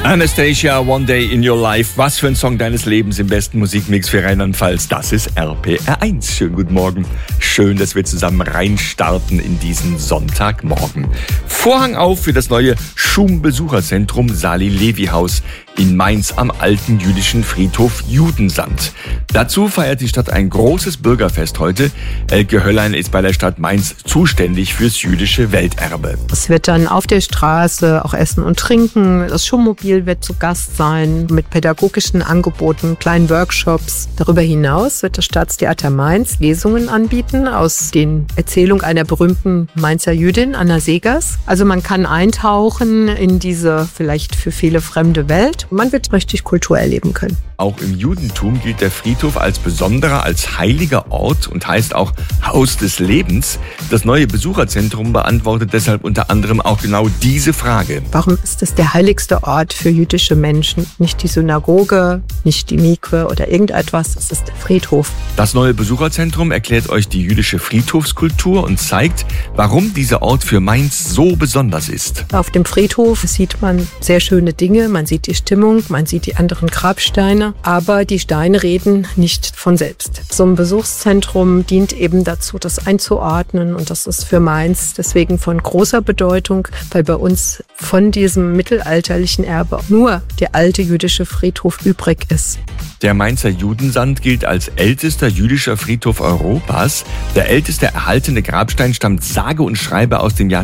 Anastasia, One Day in Your Life. Was für ein Song deines Lebens im besten Musikmix für Rheinland-Pfalz. Das ist RPR1. Schönen guten Morgen. Schön, dass wir zusammen reinstarten in diesen Sonntagmorgen. Vorhang auf für das neue Schum-Besucherzentrum Sali-Levi-Haus in Mainz am alten jüdischen Friedhof Judensand. Dazu feiert die Stadt ein großes Bürgerfest heute. Elke Hölllein ist bei der Stadt Mainz zuständig fürs jüdische Welterbe. Es wird dann auf der Straße auch Essen und Trinken. Das Schummobil wird zu Gast sein mit pädagogischen Angeboten, kleinen Workshops. Darüber hinaus wird das Staatstheater Mainz Lesungen anbieten aus den Erzählungen einer berühmten Mainzer Jüdin, Anna Segers. Also man kann eintauchen in diese vielleicht für viele fremde Welt. Man wird richtig Kultur erleben können. Auch im Judentum gilt der Friedhof als besonderer, als heiliger Ort und heißt auch Haus des Lebens. Das neue Besucherzentrum beantwortet deshalb unter anderem auch genau diese Frage. Warum ist es der heiligste Ort für jüdische Menschen? Nicht die Synagoge, nicht die Mikwe oder irgendetwas, es ist der Friedhof. Das neue Besucherzentrum erklärt euch die jüdische Friedhofskultur und zeigt, warum dieser Ort für Mainz so besonders ist. Auf dem Friedhof sieht man sehr schöne Dinge, man sieht die Stimmung, man sieht die anderen Grabsteine, aber die Steine reden nicht von selbst. So ein Besuchszentrum dient eben dazu, das einzuordnen, und das ist für Mainz deswegen von großer Bedeutung, weil bei uns von diesem mittelalterlichen Erbe nur der alte jüdische Friedhof übrig ist. Der Mainzer Judensand gilt als ältester jüdischer Friedhof Europas. Der älteste erhaltene Grabstein stammt sage und schreibe aus dem Jahr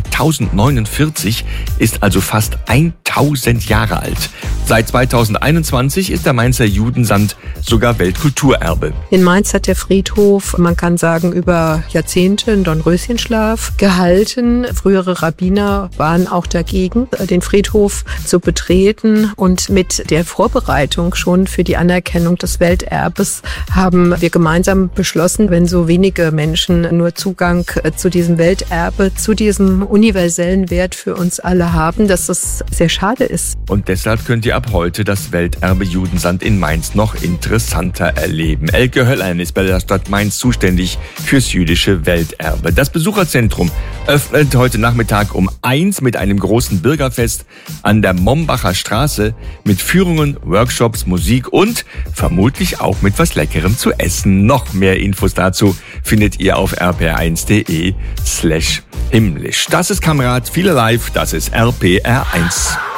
1049, ist also fast 1000 Jahre alt. Seit 2021 ist der Mainzer Judensand sogar Weltkulturerbe. In Mainz hat der Friedhof, man kann sagen, über Jahrzehnte einen Dornröschenschlaf gehalten. Frühere Rabbiner waren auch dagegen, den Friedhof zu betreten. Und mit der Vorbereitung schon für die Anerkennung des Welterbes haben wir gemeinsam beschlossen, wenn so wenige Menschen nur Zugang zu diesem Welterbe, zu diesem universellen Wert für uns alle haben, dass es sehr schade ist. Und deshalb könnt ihr ab heute das Welterbe Judensand in Mainz noch interessanter erleben. Elke Hölllein ist bei der Stadt Mainz zuständig fürs jüdische Welterbe. Das Besucherzentrum öffnet heute Nachmittag um 1 mit einem großen Bürgerfest an der Mombacher Straße mit Führungen, Workshops, Musik und vermutlich auch mit was Leckerem zu essen. Noch mehr Infos dazu findet ihr auf rpr1.de/himmlisch. Das ist Kamerad, viele live, das ist RPR1.